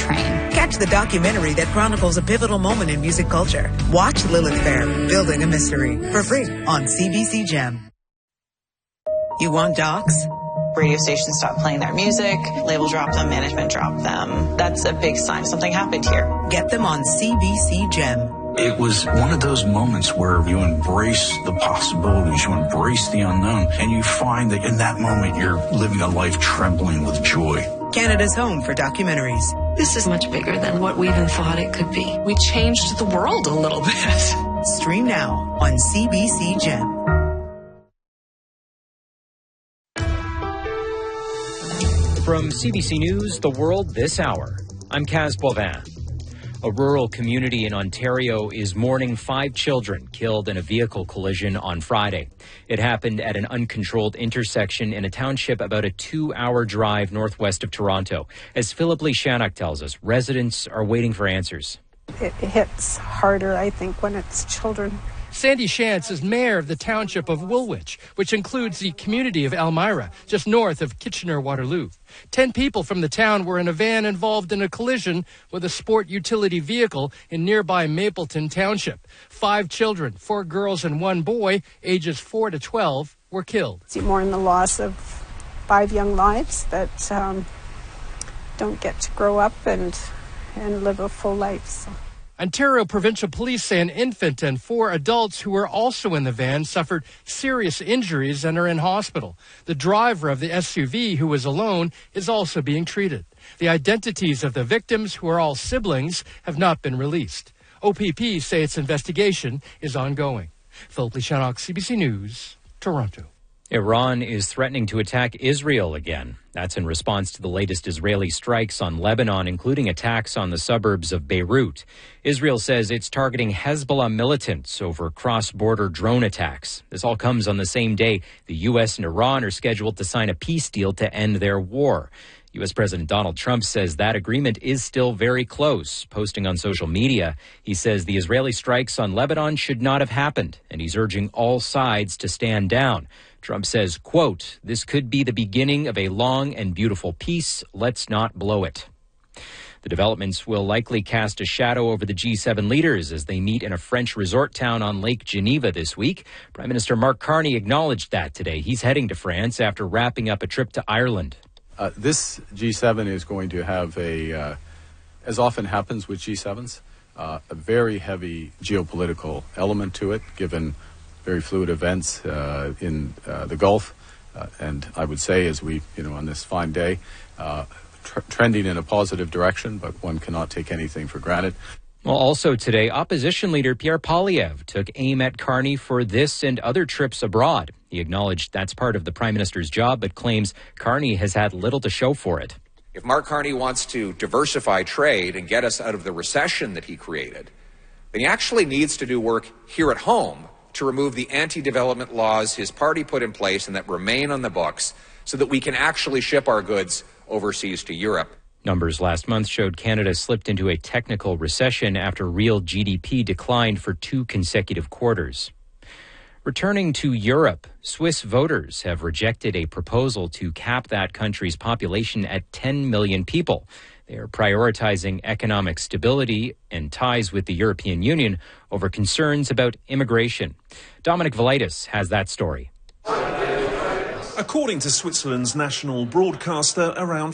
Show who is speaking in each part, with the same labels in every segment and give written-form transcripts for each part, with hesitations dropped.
Speaker 1: train.
Speaker 2: Catch the documentary that chronicles a pivotal moment in music culture. Watch Lilith Fair, Building a Mystery, for free on CBC Gem. You want docs?
Speaker 3: Radio stations stopped playing their music, label dropped them, management dropped them. That's a big sign something happened here.
Speaker 2: Get them on CBC Gem.
Speaker 4: It was one of those moments where you embrace the possibilities, you embrace the unknown, and you find that in that moment you're living a life trembling with joy.
Speaker 2: Canada's home for documentaries.
Speaker 5: This is much bigger than what we even thought it could be. We changed the world a little bit.
Speaker 2: Stream now on CBC Gem.
Speaker 6: From CBC News, The World This Hour, I'm Kaz Boivin. A rural community in Ontario is mourning 5 children killed in a vehicle collision on Friday. It happened at an uncontrolled intersection in a township about a 2-hour drive northwest of Toronto. As Philip Lee Shannock tells us, residents are waiting for answers.
Speaker 7: It hits harder, I think, when it's children.
Speaker 8: Sandy Shantz is mayor of the township of Woolwich, which includes the community of Elmira, just north of Kitchener-Waterloo. 10 people from the town were in a van involved in a collision with a sport utility vehicle in nearby Mapleton Township. 5 children, 4 girls and 1 boy, ages 4 to 12, were killed.
Speaker 7: See more in the loss of 5 young lives that don't get to grow up and live a full life. So.
Speaker 8: Ontario Provincial Police say an infant and 4 adults who were also in the van suffered serious injuries and are in hospital. The driver of the SUV, who was alone, is also being treated. The identities of the victims, who are all siblings, have not been released. OPP say its investigation is ongoing. Philip Lee Shannock, CBC News, Toronto.
Speaker 6: Iran is threatening to attack Israel again. That's in response to the latest Israeli strikes on Lebanon, including attacks on the suburbs of Beirut. Israel says it's targeting Hezbollah militants over cross-border drone attacks. This all comes on the same day the U.S. and Iran are scheduled to sign a peace deal to end their war. U.S. President Donald Trump says that agreement is still very close. Posting on social media, he says the Israeli strikes on Lebanon should not have happened, and he's urging all sides to stand down. Trump says, quote, "This could be the beginning of a long and beautiful peace. Let's not blow it." The developments will likely cast a shadow over the G7 leaders as they meet in a French resort town on Lake Geneva this week. Prime Minister Mark Carney acknowledged that today. He's heading to France after wrapping up a trip to Ireland.
Speaker 9: This G7 is going to have as often happens with G7s, a very heavy geopolitical element to it, given very fluid events in the Gulf. And I would say, as we, on this fine day, trending in a positive direction, but one cannot take anything for granted.
Speaker 6: Well, also today, opposition leader Pierre Poilievre took aim at Carney for this and other trips abroad. He acknowledged that's part of the Prime Minister's job, but claims Carney has had little to show for it.
Speaker 10: If Mark Carney wants to diversify trade and get us out of the recession that he created, then he actually needs to do work here at home to remove the anti-development laws his party put in place and that remain on the books so that we can actually ship our goods overseas to Europe.
Speaker 6: Numbers last month showed Canada slipped into a technical recession after real GDP declined for 2 consecutive quarters. Returning to Europe, Swiss voters have rejected a proposal to cap that country's population at 10 million people. They are prioritizing economic stability and ties with the European Union over concerns about immigration. Dominic Velitis has that story.
Speaker 11: According to Switzerland's national broadcaster, around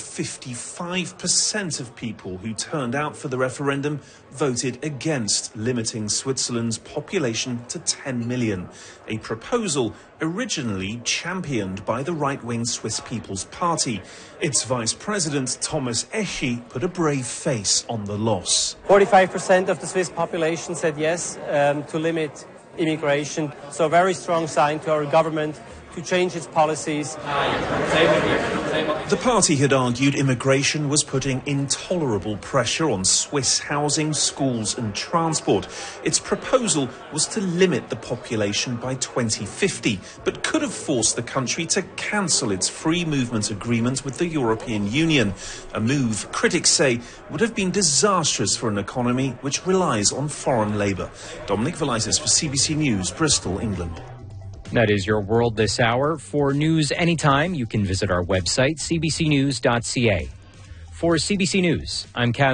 Speaker 11: 55% of people who turned out for the referendum voted against limiting Switzerland's population to 10 million, a proposal originally championed by the right-wing Swiss People's Party. Its vice president, Thomas Eschi, put a brave face on the loss.
Speaker 12: 45% of the Swiss population said yes to limit immigration, so a very strong sign to our government to change its policies.
Speaker 11: The party had argued immigration was putting intolerable pressure on Swiss housing, schools and transport. Its proposal was to limit the population by 2050, but could have forced the country to cancel its free movement agreement with the European Union, a move critics say would have been disastrous for an economy which relies on foreign labour. Dominic Velitis for CBC News, Bristol, England.
Speaker 6: That is your World This Hour. For news anytime, you can visit our website, cbcnews.ca. For CBC News, I'm Kaz